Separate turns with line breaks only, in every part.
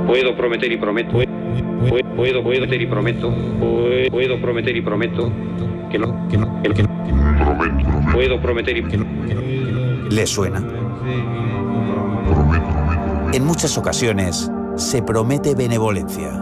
Puedo prometer y prometo. Puedo prometer y prometo. Puedo prometer y prometo. Que no. Puedo prometer y
¿Le suena? En muchas ocasiones se promete benevolencia.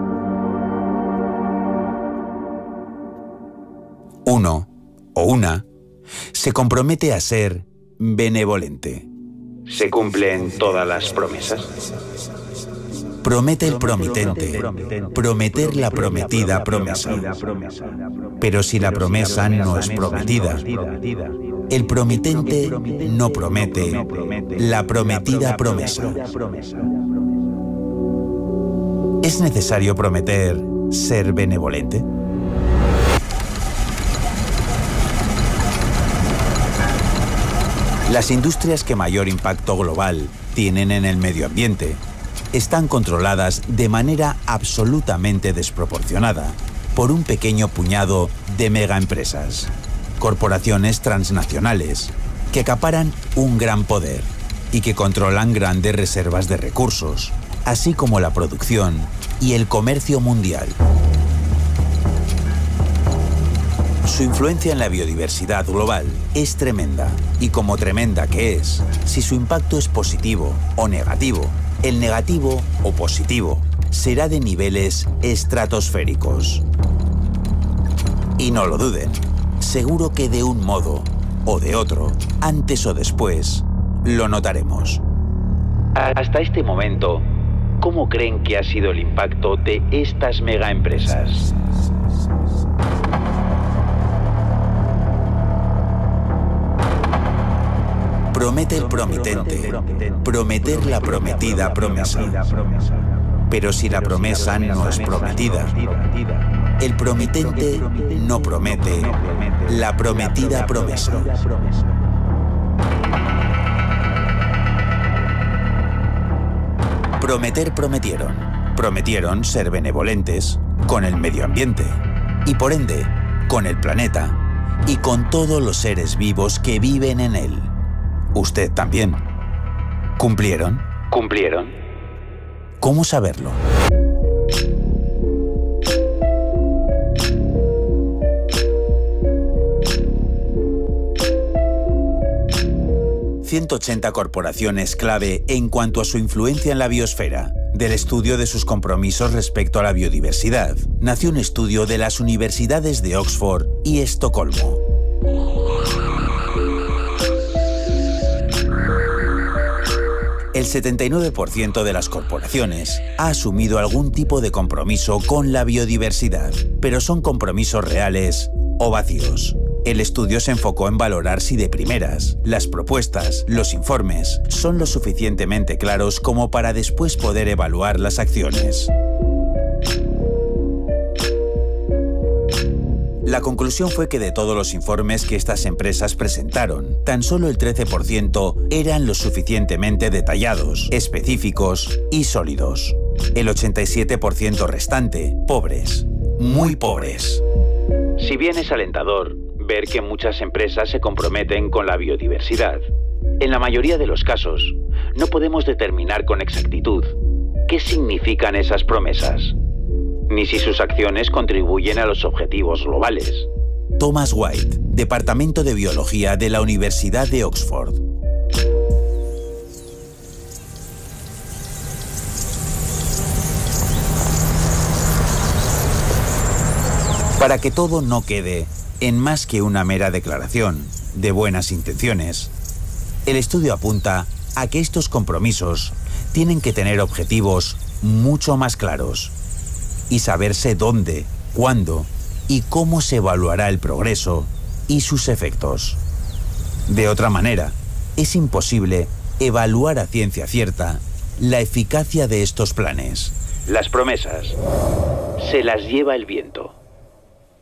Uno o una se compromete a ser benevolente.
¿Se cumplen todas las promesas?
Promete el promitente, prometer la prometida promesa. Pero si la promesa no es prometida, el promitente no promete la prometida promesa. ¿Es necesario prometer ser benevolente? Las industrias que mayor impacto global tienen en el medio ambiente están controladas de manera absolutamente desproporcionada por un pequeño puñado de megaempresas, corporaciones transnacionales que acaparan un gran poder y que controlan grandes reservas de recursos, así como la producción y el comercio mundial. Su influencia en la biodiversidad global es tremenda, y como tremenda que es, si su impacto es positivo o negativo, el negativo o positivo será de niveles estratosféricos. Y no lo duden, seguro que de un modo o de otro, antes o después, lo notaremos.
Hasta este momento, ¿cómo creen que ha sido el impacto de estas megaempresas?
Promete el promitente, prometer la prometida promesa. Pero si la promesa no es prometida, el promitente no promete la prometida promesa. Prometieron ser benevolentes con el medio ambiente y por ende con el planeta y con todos los seres vivos que viven en él. Usted también. ¿Cumplieron? ¿Cómo saberlo? ...180 corporaciones clave en cuanto a su influencia en la biosfera. Del estudio de sus compromisos respecto a la biodiversidad, nació un estudio de las universidades de Oxford y Estocolmo. El 79% de las corporaciones ha asumido algún tipo de compromiso con la biodiversidad, pero son compromisos reales o vacíos. El estudio se enfocó en valorar si de primeras, las propuestas, los informes, son lo suficientemente claros como para después poder evaluar las acciones. La conclusión fue que de todos los informes que estas empresas presentaron, tan solo el 13% eran lo suficientemente detallados, específicos y sólidos. El 87% restante, pobres, muy pobres.
Si bien es alentador ver que muchas empresas se comprometen con la biodiversidad, en la mayoría de los casos no podemos determinar con exactitud qué significan esas promesas, ni si sus acciones contribuyen a los objetivos globales.
Thomas White, Departamento de Biología de la Universidad de Oxford. Para que todo no quede en más que una mera declaración de buenas intenciones, el estudio apunta a que estos compromisos tienen que tener objetivos mucho más claros y saberse dónde, cuándo y cómo se evaluará el progreso y sus efectos. De otra manera, es imposible evaluar a ciencia cierta la eficacia de estos planes.
Las promesas se las lleva el viento.